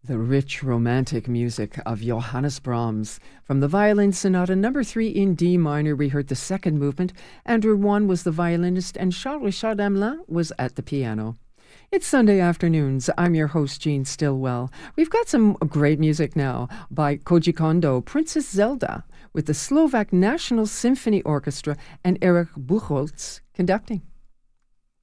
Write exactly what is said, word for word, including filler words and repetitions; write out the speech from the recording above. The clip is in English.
The rich romantic music of Johannes Brahms. From the Violin Sonata number three in D minor, we heard the second movement. Andrew Wan was the violinist and Charles-Richard Hamelin was at the piano. It's Sunday afternoons. I'm your host, Jean Stillwell. We've got some great music now by Koji Kondo, Princess Zelda, with the Slovak National Symphony Orchestra and Erich Buchholz conducting.